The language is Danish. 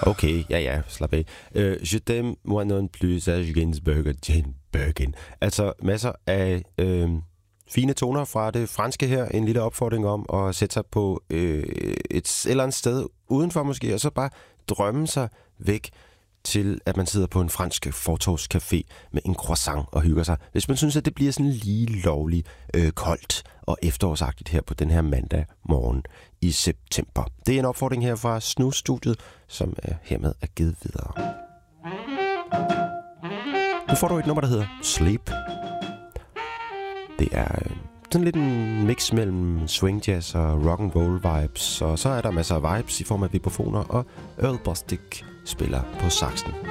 Okay, ja, slap af. Je t'aime moi non plus af Jane Birkin. Altså masser af fine toner fra det franske her. En lille opfordring om at sætte sig på et eller andet sted udenfor måske, og så bare drømme sig væk til, at man sidder på en fransk fortovscafé med en croissant og hygger sig. Hvis man synes, at det bliver sådan lige lovligt koldt og efterårsagtigt her på den her mandag morgen i september. Det er en opfordring her fra Snusstudiet, som hermed er givet videre. Nu får du et nummer, der hedder Sleep. Det er sådan lidt en mix mellem swing jazz og rock and roll vibes, og så er der masser af vibes i form af vibrafoner, og Earl Bostic spiller på saxen.